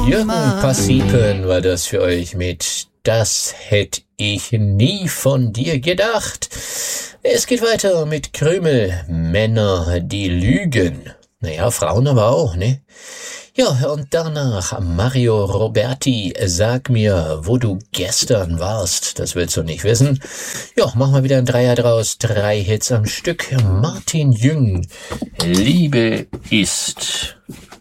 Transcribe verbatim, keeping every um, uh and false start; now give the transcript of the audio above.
Jürgen Passipen war das für euch mit Das hätt ich nie von dir gedacht. Es geht weiter mit Krümel, Männer, die lügen. Naja, Frauen aber auch, ne? Ja, und danach Mario Roberti, Sag mir, wo du gestern warst. Das willst du nicht wissen. Ja, machen wir wieder ein Dreier draus. Drei Hits am Stück. Martin Jüng, Liebe ist...